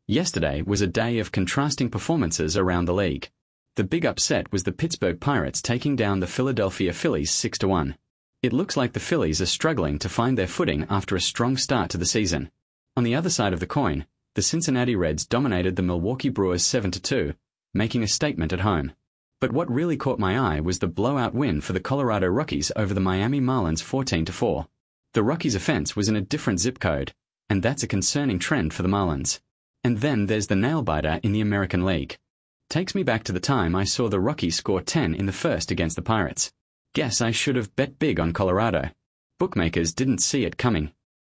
Yesterday was a day of contrasting performances around the league. The big upset was the Pittsburgh Pirates taking down the Philadelphia Phillies 6-1. It looks like the Phillies are struggling to find their footing after a strong start to the season. On the other side of the coin, the Cincinnati Reds dominated the Milwaukee Brewers 7-2, making a statement at home. But what really caught my eye was the blowout win for the Colorado Rockies over the Miami Marlins 14-4. The Rockies' offense was in a different zip code, and that's a concerning trend for the Marlins. And then there's the nail-biter in the American League. Takes me back to the time I saw the Rockies score 10 in the first against the Pirates. Guess I should have bet big on Colorado. Bookmakers didn't see it coming.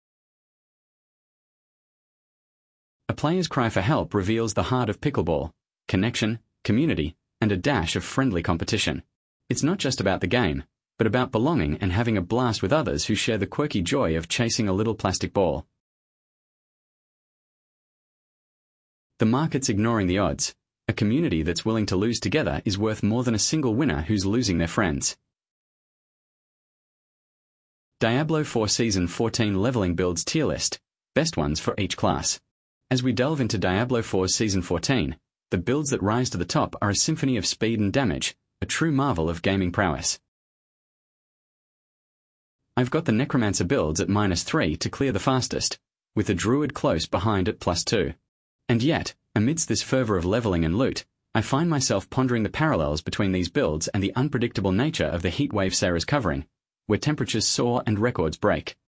A player's cry for help reveals the heart of pickleball: connection, community, and a dash of friendly competition. It's not just about the game, but about belonging and having a blast with others who share the quirky joy of chasing a little plastic ball. The market's ignoring the odds. A community that's willing to lose together is worth more than a single winner who's losing their friends. Diablo 4 Season 14 Leveling Builds Tier List. Best ones for each class. As we delve into Diablo 4's Season 14, the builds that rise to the top are a symphony of speed and damage, a true marvel of gaming prowess. I've got the Necromancer builds at -3 to clear the fastest, with the Druid close behind at +2. And yet, amidst this fervor of leveling and loot, I find myself pondering the parallels between these builds and the unpredictable nature of the heatwave Sarah's covering, where temperatures soar and records break.